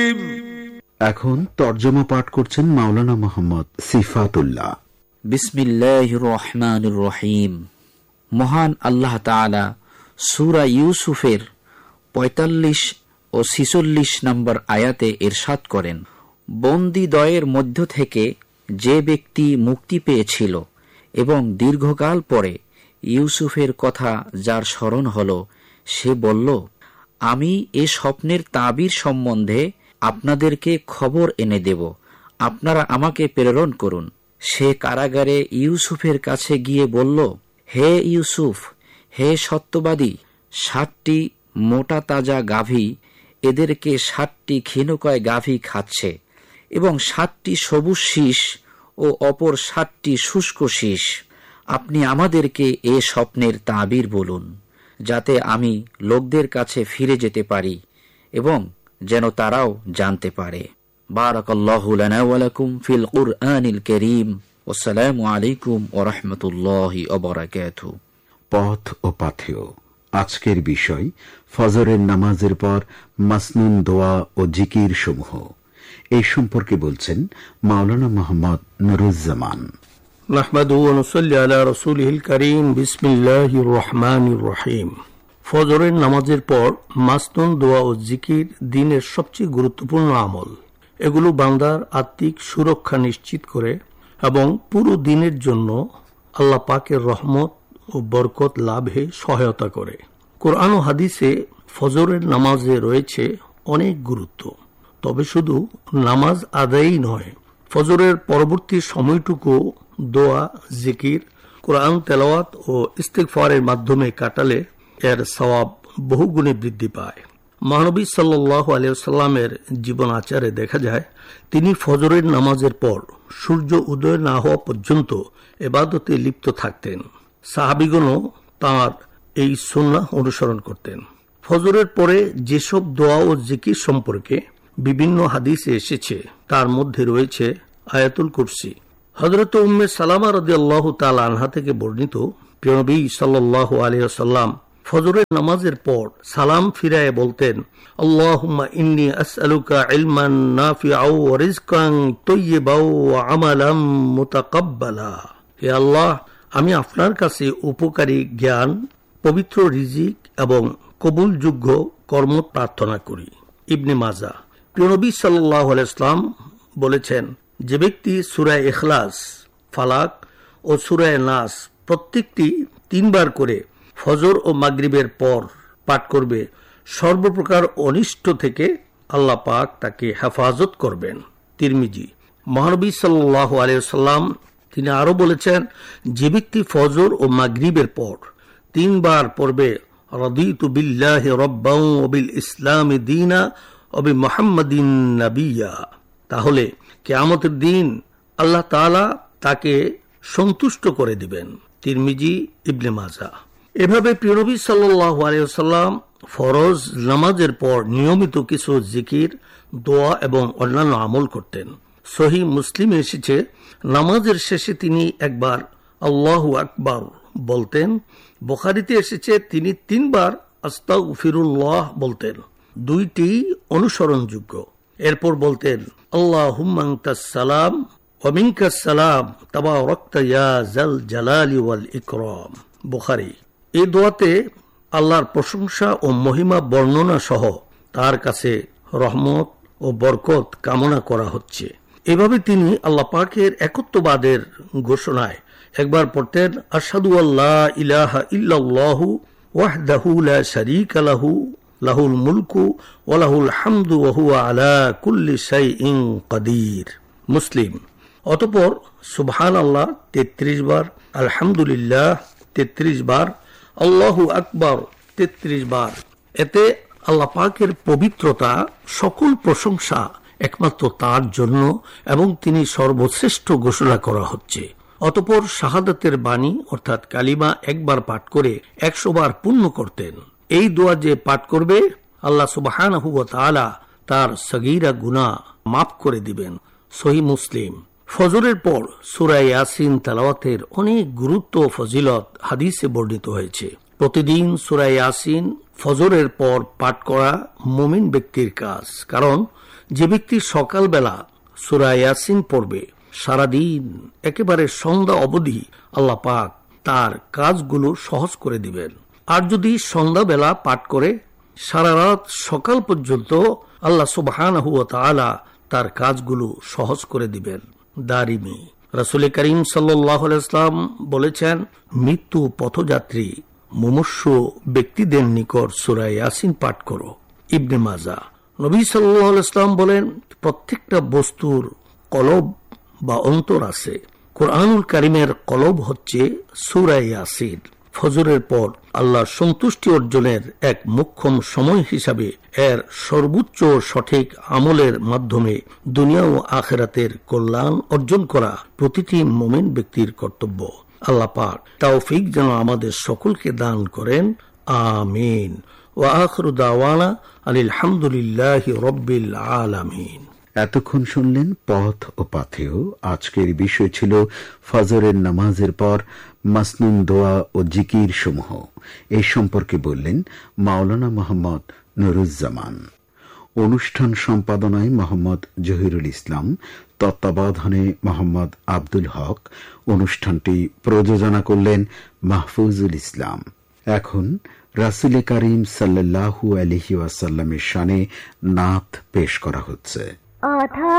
এখন তর্জমা পাঠ করছেন মাওলানা মোহাম্মদ সিফাতুল্লাহ। বিসমিল্লাহির রহমানির রহিম। মহান আল্লাহ তাআলা সূরা ইউসুফের ৪৫ ও ৪৬ নম্বর আয়াতে ইরশাদ করেন, বন্দীদ্বয়ের মধ্য থেকে যে ব্যক্তি মুক্তি পেয়েছিল এবং দীর্ঘকাল পরে ইউসুফের কথা যার স্মরণ হল, সে বলল, আমি এ স্বপ্নের তাবির সম্বন্ধে আপনাদেরকে খবর এনে দেব, আপনারা আমাকে প্রেরণ করুন। সে কারাগারে ইউসুফের কাছে গিয়ে বলল, হে ইউসুফ, হে সত্যবাদী, ৭টি মোটা তাজা গাভী এদেরকে ৭টি ক্ষীণকায় গাভী খাচ্ছে এবং ৭টি সবুজ শীষ ও অপর ৭টি শুষ্ক শীষ। আপনি আমাদেরকে এ স্বপ্নের তাবির বলুন, যাতে আমি লোকদের কাছে ফিরে যেতে পারি এবং যেন তারাও জানতে পারে। বারাকাল্লাহু লানা ওয়া লাকুম ফিল কুরআনিল কারীম। আসসালামু আলাইকুম ওয়া রাহমাতুল্লাহি ওয়া বারাকাতুহু। পথ ও পাথেয়। আজকের বিষয় ফজরের নামাজের পর মাসনুন দোয়া ও জিকির সমূহ। এই সম্পর্কে বলছেন মাওলানা মোহাম্মদ নুরুজ্জামান। নাহমাদুহু ওয়া নুসাল্লি আলা রাসূলিহিল কারীম। বিসমিল্লাহির রহমানির রহিম। ফজরের নামাজের পর মাসনুন দোয়া ও জিকির দিনের সবচেয়ে গুরুত্বপূর্ণ আমল। এগুলো বান্দার আত্মিক সুরক্ষা নিশ্চিত করে এবং পুরো দিনের জন্য আল্লাহ পাকের রহমত ও বরকত লাভে সহায়তা করে। কোরআন ও হাদিসে ফজরের নামাজে রয়েছে অনেক গুরুত্ব। তবে শুধু নামাজ আদায়ই নয়, ফজরের পরবর্তী সময়টুকু দোয়া, জিকির, কোরআন তেলাওয়াত ও ইস্তিগফারের মাধ্যমে কাটালে এর সওয়াব বহুগুণে বৃদ্ধি পায়। মহানবী সাল্লাল্লাহু আলাইহি ওয়াসাল্লামের জীবন আচারে দেখা যায়, তিনি ফজরের নামাজের পর সূর্য উদয় না হওয়া পর্যন্ত ইবাদতে লিপ্ত থাকতেন। সাহাবীগণও তাঁর এই সুন্নাহ অনুসরণ করতেন। ফজরের পরে যেসব দোয়া ও জিকির সম্পর্কে বিভিন্ন হাদিসে এসেছে, তার মধ্যে রয়েছে আয়াতুল কুরসি। হযরত উম্মে সালামা রাদিয়াল্লাহু তাআলা আনহা থেকে বর্ণিত, প্রিয় নবী সাল্লাল্লাহু আলাইহি ওয়াসাল্লাম ফজরের নামাজের পর সালাম ফিরায়ে বলতেন, আল্লাহুম্মা ইন্নী আসআলুকা ইলমান নাফিআও ওয়া রিজকান তাইয়্যিবাও ওয়া আমালাম মুতাকাব্বালা। হে আল্লাহ, আমি আপনার কাছে উপকারী জ্ঞান, পবিত্র রিজিক এবং কবুলযোগ্য কর্ম প্রার্থনা করি। ইবনে মাজাহ। প্রিয় নবী সাল্লাল্লাহু আলাইহি ওয়াসাল্লাম বলেছেন, যে ব্যক্তি সূরা ইখলাস, ফালাক ও সূরা নাস প্রত্যেকটি ৩ বার করে ফজর ও মাগরিবের পর পাঠ করবে, সর্বপ্রকার অনিষ্ট থেকে আল্লাহ পাক তাকে হেফাজত করবেন। তিরমিজি। মহানবী সাল্লাল্লাহু আলাইহি ওয়াসাল্লাম তিনি আরো বলেছেন, যে ব্যক্তি ফজর ও মাগরিবের পর ৩ বার পড়বে, রাদিতু বিল্লাহি রাব্বান ওয়া বিল ইসলামি দীনা ওয়া বি মুহাম্মাদিন নাবিয়্যা, তাহলে কিয়ামতের দিন আল্লাহ তাআলা তাকে সন্তুষ্ট করে দিবেন। তিরমিজি, ইবনে মাজাহ। এভাবে প্রিয় নবী সাল্লাল্লাহু আলাইহি ওয়াসাল্লাম ফরজ নামাজের পর নিয়মিত কিছু জিকির, দোয়া এবং অন্যান্য আমল করতেন। সহিহ মুসলিমে এসেছে, নামাজের শেষে তিনি একবার আল্লাহু আকবার বলতেন। বুখারীতে এসেছে তিনি ৩ বার আস্তাগফিরুল্লাহ বলতেন। দুইটি অনুসরণযোগ্য। এরপর বলতেন, আল্লাহুম্মা আনতাস সালাম ওয়া মিনকাস সালাম তাবারাকতা ইয়া যাল জালালি ওয়াল ইকরাম। বুখারী। এই দোয়াতে আল্লাহর প্রশংসা ও মহিমা বর্ণনা সহ তার কাছে রহমত ও বরকত কামনা করা হচ্ছে। এভাবে তিনি আল্লাহ পাকের একত্ববাদের ঘোষণায় একবার পড়তেন, আশহাদু আল্লা ইলাহা ইল্লাল্লাহু ওয়াহদাহু লা শারীকা লাহু লাহুল মুলকু ওয়া লাহুল হামদু ওয়া হুয়া আলা কুল্লি শাইইন কাদির। মুসলিম। অতঃপর সুবহানাল্লাহ ৩৩ বার, আলহামদুলিল্লাহ ৩৩ বার, আল্লাহু আকবার ৩৩ বার। এতে আল্লাহ পাকের পবিত্রতা, সকল প্রশংসা একমাত্র তার জন্য এবং তিনি সর্বশ্রেষ্ঠ ঘোষণা করা হচ্ছে। অতঃপর শাহাদাতের বাণী অর্থাৎ কালিমা একবার পাঠ করে ১০০ বার পূর্ণ করতেন। এই দোয়া যে পাঠ করবে, আল্লাহ সুবহানাহু ওয়া তাআলা তার সগীরা গুনাহ মাফ করে দিবেন। সহিহ মুসলিম। ফজরের পর সূরা ইয়াসিন তেলাওয়াতের অনেক গুরুত্ব ও ফজিলত হাদিসে বর্ণিত হয়েছে। প্রতিদিন সূরা ইয়াসিন ফজরের পর পাঠ করা মুমিন ব্যক্তির কাজ, কারণ যে ব্যক্তি সকালবেলা সূরা ইয়াসিন পড়বে, সারাদিন একেবারে সন্ধ্যা অবধি আল্লাহ পাক তার কাজগুলো সহজ করে দিবেন। আর যদি সন্ধ্যাবেলা পাঠ করে সারা রাত সকাল পর্যন্ত, আল্লাহ সুবহানাহু ওয়া তাআলা তার কাজগুলো সহজ করে দিবেন। দারিমি রাসূল করিম সাল্লাল্লাহু আলাইহি ওয়াসাল্লাম বলেছেন, মৃত্যু পথযাত্রী মুমূর্ষু ব্যক্তিদের নিকট সূরা ইয়াসিন পাঠ করো। ইবনে মাজাহ। নবী সাল্লাল্লাহু আলাইহি ওয়াসাল্লাম বলেন, প্রত্যেকটা বস্তুর কলব বা অন্তর আছে। কোরআনুল কারীমের কলব হচ্ছে সূরা ইয়াসিন। ফজরের পর আল্লাহর সন্তুষ্টি অর্জনের এক মোক্ষম সময় হিসাবে এর সর্বোচ্চ সঠিক আমলের মাধ্যমে দুনিয়া ও আখিরাতের কল্যাণ অর্জন করা প্রতিটি মুমিন ব্যক্তির কর্তব্য। আল্লাহ পাক তৌফিক যেন আমাদের সকলকে দান করেন। আমিন। ওয়া আখিরু দাওয়ানা আলহামদুলিল্লাহি রাব্বিল আলামিন। এতক্ষণ শুনলেন পথ ও পাথেয়। আজকের বিষয় ছিল ফজরের নামাজের পর মাসনুন দোয়া ও জিকির সমূহ। এই সম্পর্কে বললেন মাওলানা মোহাম্মদ নুরুজ্জামান। অনুষ্ঠান সম্পাদনায় মোহাম্মদ জহিরুল ইসলাম, তত্ত্বাবধানে মোহাম্মদ আব্দুল হক। অনুষ্ঠানটি প্রযোজনা করলেন মাহফুজুল ইসলাম। এখন রাসূল করিম সাল্লাল্লাহু আলাইহি ওয়াসাল্লামের শানে নাত পেশ করা হচ্ছে।